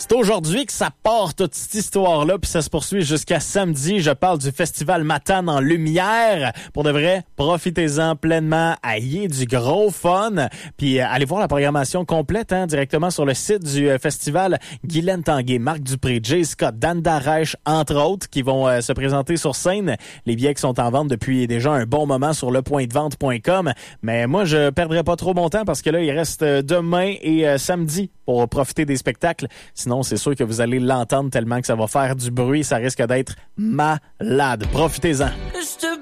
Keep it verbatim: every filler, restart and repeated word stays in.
C'est aujourd'hui que ça part toute cette histoire-là, puis ça se poursuit jusqu'à samedi. Je parle du festival Matane en lumière. Pour de vrai, profitez-en pleinement, ayez du gros fun. Puis euh, allez voir la programmation complète hein, directement sur le site du euh, festival. Guylaine Tanguay, Marc Dupré, Jay Scott, Dan Darèche, entre autres, qui vont euh, se présenter sur scène. Les billets qui sont en vente depuis déjà un bon moment sur le point de vente point com. Mais moi, je perdrai pas trop mon temps parce que là, il reste demain et euh, samedi pour profiter des spectacles. Sinon, c'est sûr que vous allez l'entendre tellement que ça va faire du bruit. Ça risque d'être malade. Profitez-en.